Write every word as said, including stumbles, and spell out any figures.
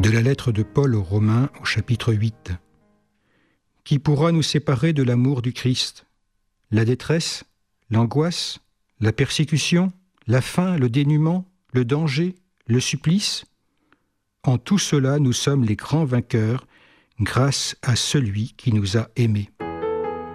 De la lettre de Paul aux Romains au chapitre huit. Qui pourra nous séparer de l'amour du Christ? La détresse, l'angoisse, la persécution, la faim, le dénuement, le danger, le supplice? En tout cela, nous sommes les grands vainqueurs grâce à celui qui nous a aimés.